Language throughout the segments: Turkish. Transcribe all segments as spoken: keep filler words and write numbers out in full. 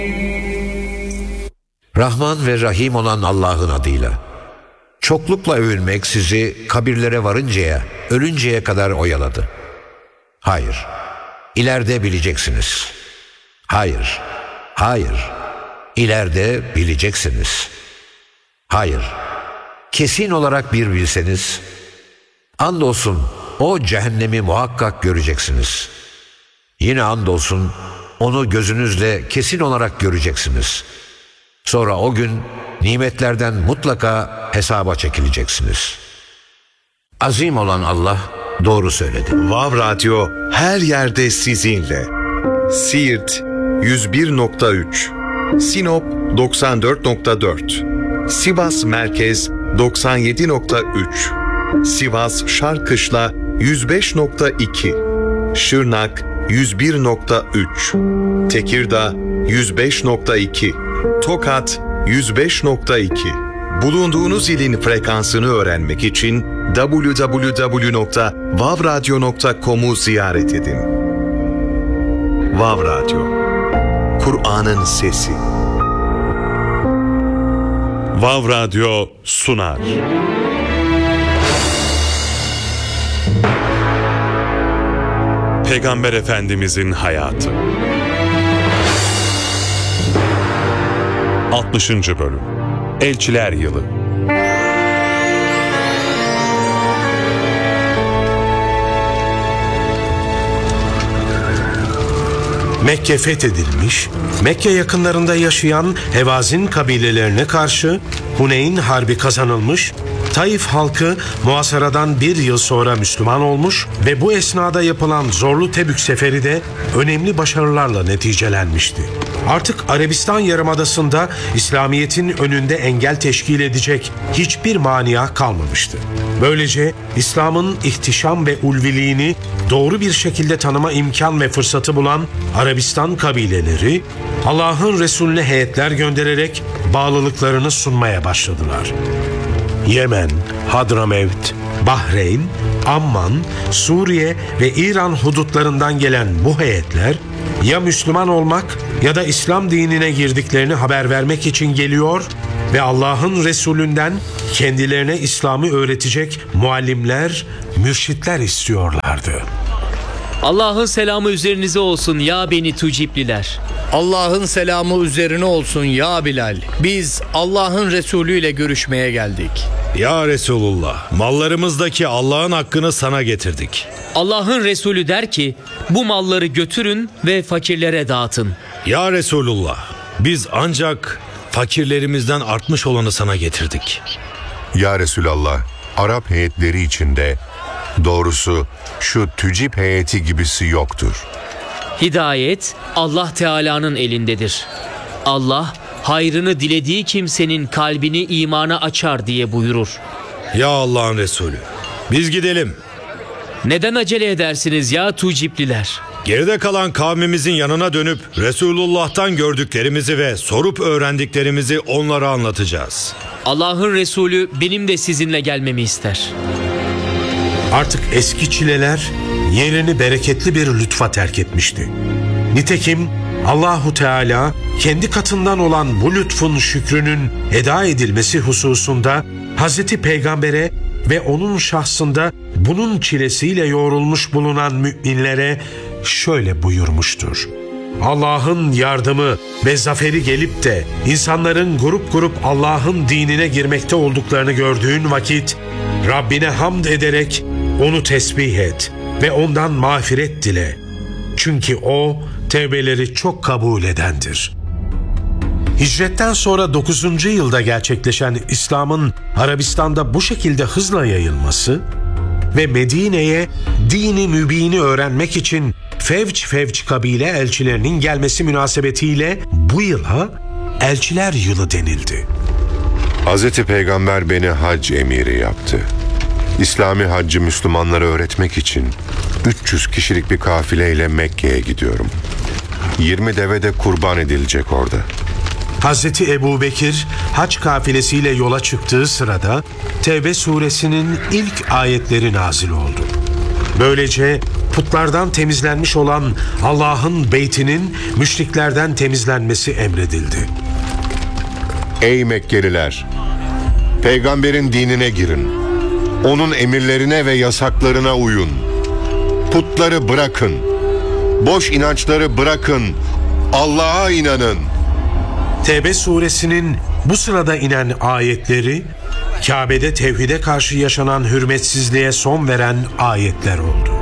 Rahman ve Rahim olan Allah'ın adıyla. Çoklukla övünmek sizi kabirlere varıncaya, ölünceye kadar oyaladı. Hayır, ileride bileceksiniz. Hayır, hayır, ileride bileceksiniz. Hayır, kesin olarak bir bilseniz, andolsun o cehennemi muhakkak göreceksiniz. Yine andolsun onu gözünüzle kesin olarak göreceksiniz. Sonra o gün nimetlerden mutlaka hesaba çekileceksiniz. Azim olan Allah doğru söyledi. Vav Radyo her yerde sizinle. Siirt yüz bir nokta üç, Sinop doksan dört nokta dört, Sivas Merkez doksan yedi nokta üç, Sivas Şarkışla yüz beş nokta iki, Şırnak yüz bir nokta üç, Tekirdağ yüz beş nokta iki, Tokat yüz beş nokta iki. Bulunduğunuz ilin frekansını öğrenmek için double-u double-u double-u nokta vav radyo nokta com'u ziyaret edin. Vav Radyo, Kur'an'ın sesi. Vav Radyo sunar. Peygamber Efendimizin hayatı. altmışıncı bölüm. Elçiler Yılı. Mekke fethedilmiş, Mekke yakınlarında yaşayan Hevazin kabilelerine karşı Huneyn Harbi kazanılmış, Taif halkı muhasaradan bir yıl sonra Müslüman olmuş ve bu esnada yapılan zorlu Tebük seferi de önemli başarılarla neticelenmişti. Artık Arabistan Yarımadası'nda İslamiyet'in önünde engel teşkil edecek hiçbir mania kalmamıştı. Böylece İslam'ın ihtişam ve ulviliğini doğru bir şekilde tanıma imkan ve fırsatı bulan Arabistan kabileleri Allah'ın Resulüne heyetler göndererek bağlılıklarını sunmaya başladılar. Yemen, Hadramevt, Bahreyn, Amman, Suriye ve İran hudutlarından gelen bu heyetler ya Müslüman olmak ya da İslam dinine girdiklerini haber vermek için geliyor ve Allah'ın Resulünden kendilerine İslam'ı öğretecek muallimler, mürşitler istiyorlardı. Allah'ın selamı üzerinize olsun ya Beni Tucipliler. Allah'ın selamı üzerine olsun ya Bilal. Biz Allah'ın Resulü ile görüşmeye geldik. Ya Resulullah, mallarımızdaki Allah'ın hakkını sana getirdik. Allah'ın Resulü der ki, bu malları götürün ve fakirlere dağıtın. Ya Resulullah, biz ancak fakirlerimizden artmış olanı sana getirdik. Ya Resulallah, Arap heyetleri içinde doğrusu şu Tücip heyeti gibisi yoktur. Hidayet Allah Teala'nın elindedir. Allah hayrını dilediği kimsenin kalbini imana açar diye buyurur. Ya Allah'ın Resulü, biz gidelim. Neden acele edersiniz ya Tucipliler? Geride kalan kavmimizin yanına dönüp Resulullah'tan gördüklerimizi ve sorup öğrendiklerimizi onlara anlatacağız. Allah'ın Resulü benim de sizinle gelmemi ister. Artık eski çileler yerini bereketli bir lütfa terk etmişti. Nitekim Allahu Teala kendi katından olan bu lütfun şükrünün eda edilmesi hususunda Hazreti Peygamber'e ve onun şahsında bunun çilesiyle yoğrulmuş bulunan müminlere şöyle buyurmuştur. Allah'ın yardımı ve zaferi gelip de insanların grup grup Allah'ın dinine girmekte olduklarını gördüğün vakit Rabbine hamd ederek onu tesbih et ve ondan mağfiret dile. Çünkü o tevbeleri çok kabul edendir. Hicretten sonra dokuzuncu yılda gerçekleşen İslam'ın Arabistan'da bu şekilde hızla yayılması ve Medine'ye dini mübini öğrenmek için fevç fevç kabile elçilerinin gelmesi münasebetiyle bu yıla Elçiler Yılı denildi. Hazreti Peygamber beni hac emiri yaptı. İslami haccı Müslümanlara öğretmek için üç yüz kişilik bir kafileyle Mekke'ye gidiyorum. yirmi deve de kurban edilecek orada. Hazreti Ebubekir hac kafilesiyle yola çıktığı sırada Tevbe suresinin ilk ayetleri nazil oldu. Böylece putlardan temizlenmiş olan Allah'ın beytinin müşriklerden temizlenmesi emredildi. Ey Mekkeliler! Peygamberin dinine girin. Onun emirlerine ve yasaklarına uyun. Putları bırakın. Boş inançları bırakın. Allah'a inanın. Tevbe suresinin bu sırada inen ayetleri, Kabe'de tevhide karşı yaşanan hürmetsizliğe son veren ayetler oldu.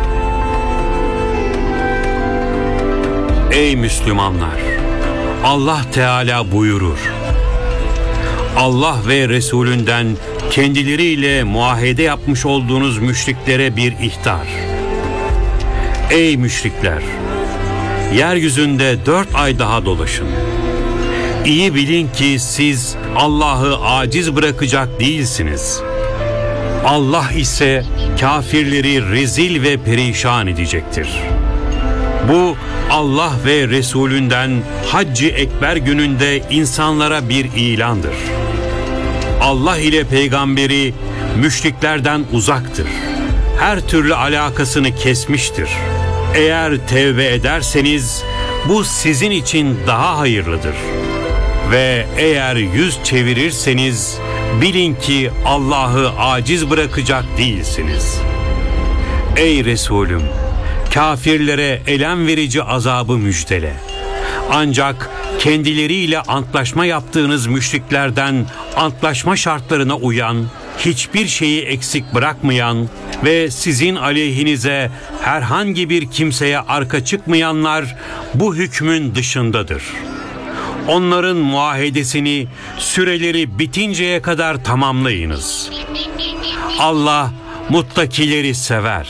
Ey Müslümanlar! Allah Teala buyurur: Allah ve Resulünden kendileriyle muahede yapmış olduğunuz müşriklere bir ihtar. Ey müşrikler! Yeryüzünde dört ay daha dolaşın. İyi bilin ki siz Allah'ı aciz bırakacak değilsiniz. Allah ise kafirleri rezil ve perişan edecektir. Bu Allah ve Resulünden Hac-ı Ekber gününde insanlara bir ilandır. Allah ile peygamberi müşriklerden uzaktır. Her türlü alakasını kesmiştir. Eğer tevbe ederseniz bu sizin için daha hayırlıdır. Ve eğer yüz çevirirseniz bilin ki Allah'ı aciz bırakacak değilsiniz. Ey Resulüm! Kafirlere elem verici azabı müjdele. Ancak kendileriyle antlaşma yaptığınız müşriklerden antlaşma şartlarına uyan, hiçbir şeyi eksik bırakmayan ve sizin aleyhinize herhangi bir kimseye arka çıkmayanlar bu hükmün dışındadır. Onların muahedesini süreleri bitinceye kadar tamamlayınız. Allah muttakileri sever.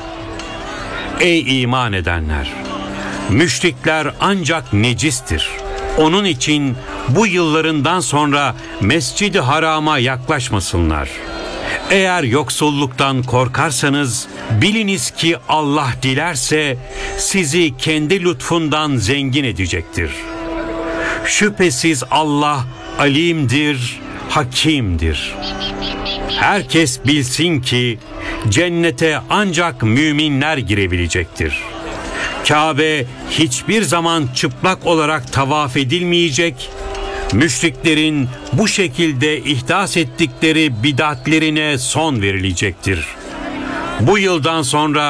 Ey iman edenler! Müşrikler ancak necistir. Onun için bu yıllarından sonra Mescid-i Haram'a yaklaşmasınlar. Eğer yoksulluktan korkarsanız biliniz ki Allah dilerse sizi kendi lütfundan zengin edecektir. Şüphesiz Allah alimdir, hakimdir. Herkes bilsin ki cennete ancak müminler girebilecektir. Kabe hiçbir zaman çıplak olarak tavaf edilmeyecek, müşriklerin bu şekilde ihdas ettikleri bid'atlerine son verilecektir. Bu yıldan sonra